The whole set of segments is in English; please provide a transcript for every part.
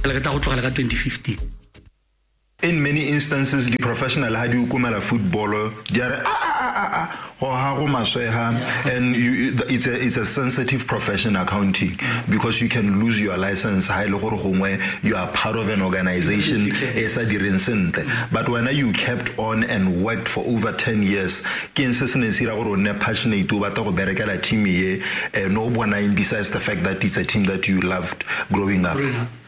le ka go tlogela ka 2015. In many instances, the professional had you come footballer, and it's a sensitive profession, accounting, because you can lose your license. You are part of an organization. But when you kept on and worked for over 10 years, passionate no one besides the fact that it's a team that you loved growing up.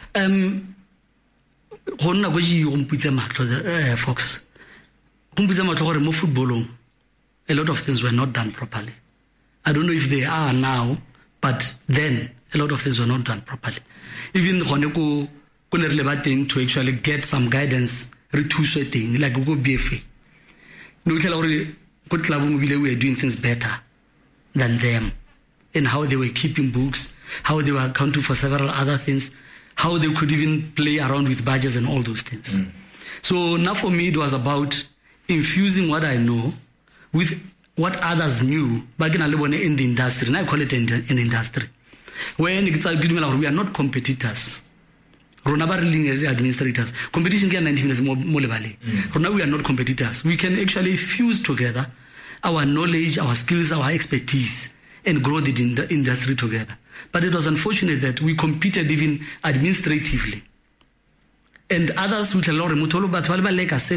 Gonna go you mputse matlo Fox mputse matlo gore mo footballong a lot of things were not done properly. I don't know if they are now, but then a lot of things were not done properly. Even gone go ne re bateng to actually get some guidance re thuswe teng like go BFA no tell gore go club we were doing things better than them, and how they were keeping books, how they were accounting for several other things, how they could even play around with badges and all those things. So now for me, it was about infusing what I know with what others knew back in the industry. And I call it an industry. When we are not competitors. Administrators. Competition can 90 minutes more. We are not competitors. We can actually fuse together our knowledge, our skills, our expertise, and grow the industry together. But it was unfortunate that we competed even administratively. And others with a lot of but I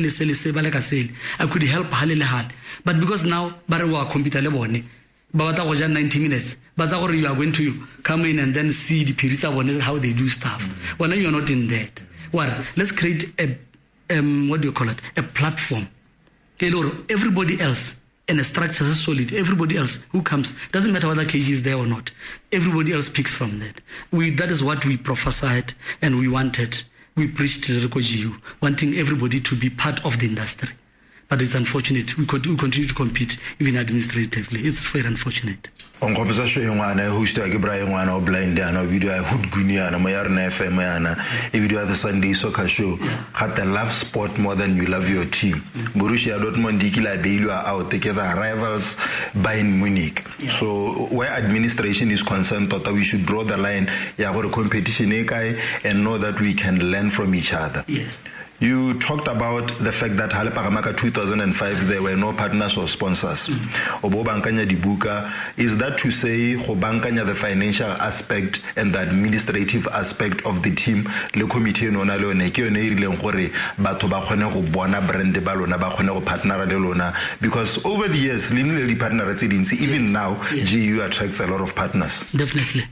could help hard. But because now Barawa computer lebone, Babata was 90 minutes. But you are going to come in and then see the Pirisa how they do stuff. Well, now you are not in that. Well, let's create a what do you call it? A platform. Everybody else. And the structure is solid. Everybody else who comes, doesn't matter whether KG is there or not, everybody else picks from that. That is what we prophesied and we wanted. We preached to the Rekojiu, wanting everybody to be part of the industry. But it's unfortunate. We continue to compete even administratively. It's very unfortunate. On conversation who still Brian or blind and video hood gunia and Mayarna FM if you do the Sunday soccer show had the love sport more than you love your team. Borussia Dortmund Dikila Beilu are out together rivals Bayern Munich. So where administration is concerned, thought we should draw the line competition and know that we can learn from each other. Yes. You talked about the fact that Halepakamaka 2005 there were no partners or sponsors. Obobankanya Dibuka, is that to say Hobankanya the financial aspect and the administrative aspect of the team le committee no na le ne ke yone ile gore batho ba khone go bona brand ba lona ba khone go partnera le lona, because over the years le partner even now GU attracts a lot of partners. Definitely.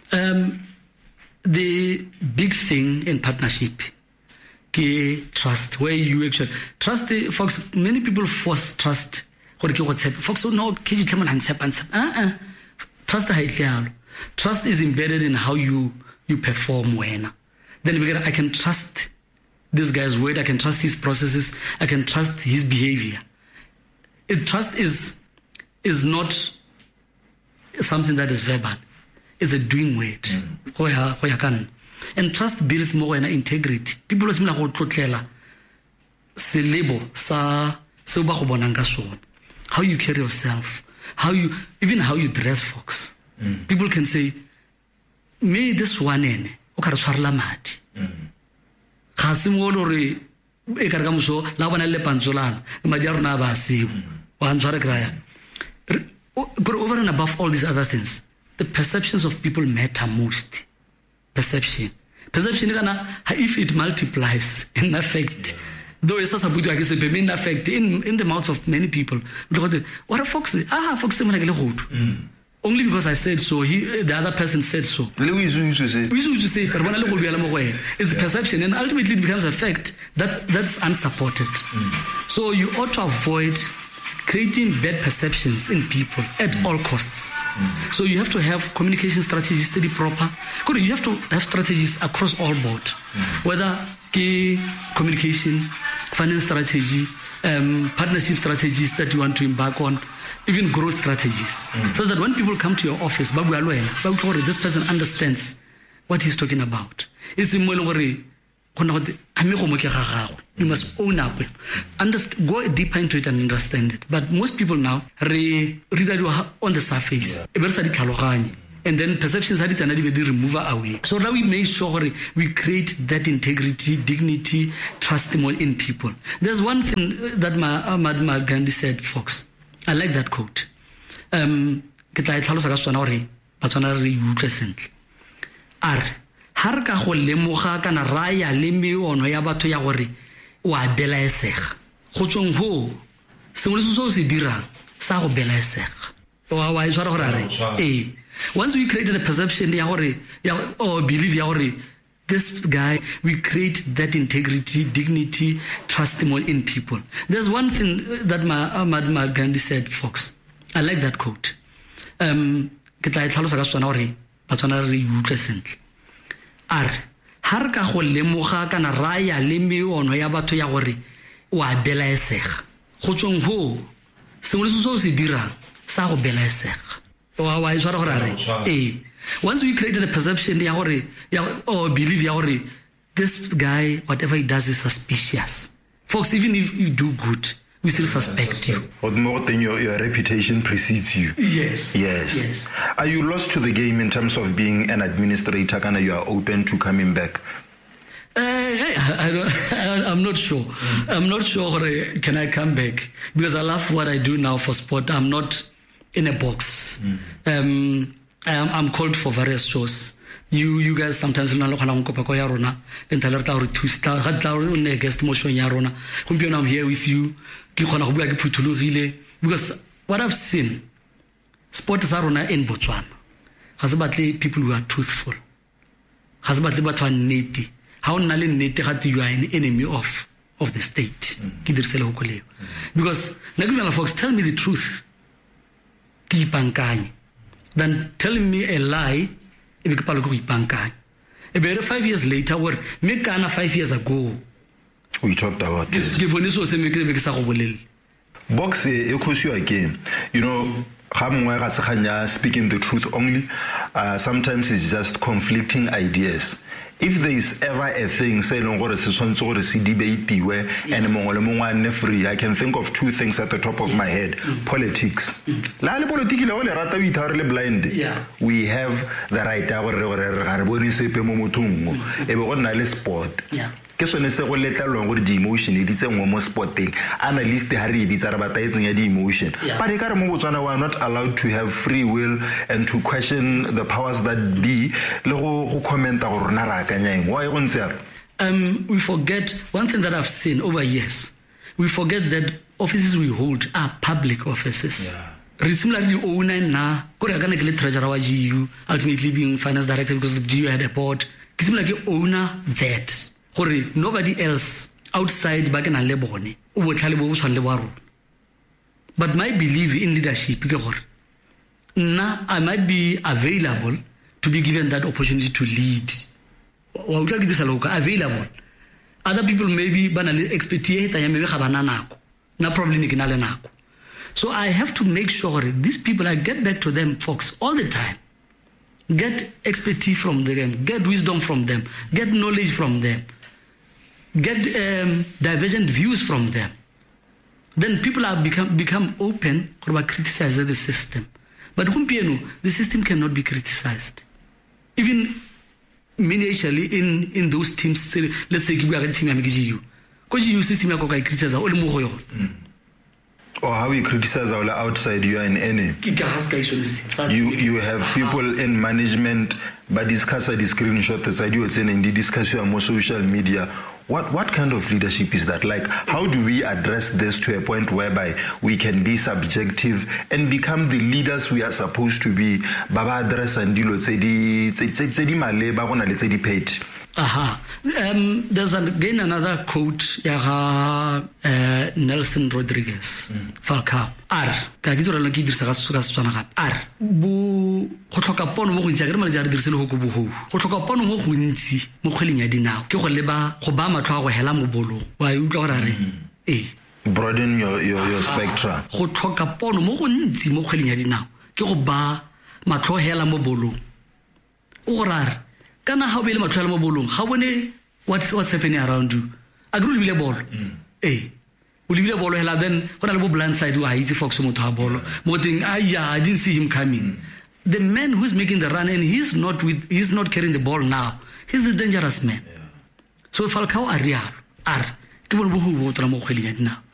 The big thing in partnership, trust, where you actually trust the folks. Many people force trust. Folks no trust. Trust is embedded in how you perform. Then I can trust this guy's word. I can trust his processes. I can trust his behavior. Trust is not something that is verbal. It's a doing word. And trust builds more in integrity. People are go tlotlela selebo sa se ba go bonanga sona. How you carry yourself, how you dress, folks. People can say, me this one ene o ka re tshwarela madi. Ga se mo lo re e ka re ka moso la bona le pantsolana madi a rona ba seo wa ntshware kraya. Over and above all these other things, the perceptions of people matter most. Perception if it multiplies in effect, though it's in effect in the mouths of many people, what a fox only because I said so, the other person said so. It's perception, and ultimately it becomes a fact that's unsupported. So you ought to avoid creating bad perceptions in people at all costs. So you have to have communication strategies steady proper. You have to have strategies across all board, whether communication, finance strategy, partnership strategies that you want to embark on, even growth strategies, so that when people come to your office, this person understands what he's talking about. It's you must own up, go deeper into it and understand it. But most people now read on the surface, and and then perceptions had it remove away. So now we make sure we create that integrity, dignity, trust in people. There's one thing that Mahatma Gandhi said, folks. I like that quote. Ke tla tlhalosa ka tsona gore ba tsona re utlwe sentle. Are har ka go lemoga kana raya le meono ya batho ya gore wa belaesega. Go tsong ho sengwe se se dirang sa go belaesega. Wa e swara gore once we created a perception ya gore or believe ya gore this guy, we create that integrity, dignity, trust in people. There's one thing that Mahatma Gandhi said, folks. I like that quote. Ke tla tlhalosa ka tsona gore ba tsona re utlwe sentle. Are har ka go lemoga kana raya le meono ya batho ya gore wa belaesega. Go tsong ho sengwe se dirang sa go belaesega. Wa e swara gore once we created a perception ya gore or believe ya gore this guy, whatever he does is suspicious. Folks, even if you do good, we still suspect you. Or more than your reputation precedes you. Yes. Are you lost to the game in terms of being an administrator? Kana you are open to coming back? I'm not sure. I'm not sure can I come back, because I love what I do now for sport. I'm not in a box. I'm called for various shows. You guys sometimes I'm here with you because what I've seen, sport is in Botswana has about people who are truthful, has about how you are an enemy of the state. Because folks, tell me the truth, than telling me a lie. About 5 years later, or maybe 5 years ago, we talked about this. Box again. You know, speaking the truth only. Sometimes it's just conflicting ideas. If there is ever a thing, say, debate where and free, I can think of two things at the top of my head. Politics. We have the right sport. Ke sone se go letla lwa gore di emotion di tsengwe mo sporting analyst ha re bitsa re bata etseng ya di emotion but e ka re mo Botswana we are not allowed to have free will and to question the powers that be le go commenta gore rena ra akanya eng why go ntse we forget one thing that I've seen over years. We forget that offices we hold are public offices. Similarly, the owner na gore ka ne ke le treasurer wa GU, ultimately being finance director because the GU had a board. Similarly, owner that nobody else outside back in a lebone. But my belief in leadership, I might be available to be given that opportunity to lead. Available. Other people maybe expertise probably. So I have to make sure these people, I get back to them, folks, all the time. Get expertise from them, get wisdom from them, get knowledge from them. Get divergent views from them. Then people are become open or criticize the system. But the system cannot be criticized. Even initially in those teams, let's say we are a team because you system criticize all or how you criticize our outside, you are an enemy. You have people in management but discuss a screenshot the side you were saying and discuss your more social media. What kind of leadership is that? Like, how do we address this to a point whereby we can be subjective and become the leaders we are supposed to be? Baba address and deal with page. There's again another quote, Nelson Rodriguez, Falcao. Bu khotloka mo go ntse ke re mala ja re dirisele go bogo go tlhoka pono mo go ntsi mo kgweleng ya dinao ke go leba go ba matlho a go hela mo bolong wa utlwa gore re broaden your spectrum go tlhoka pono mo go ntsi mo kgweleng ya dinao ke go ba matlho hela mo bolong o go rara kana ha o be le matlho hela mo bolong ga bone what's happening around you a group le bolo o libile bolo hela then go na le bo blind side wa itse fox mo tha bolo mo thing I didn't see him coming. the man who's making the run and he's not carrying the ball now, he's the dangerous man. So Falcao a real ke bone bo go botra mo kgweleng ya dinao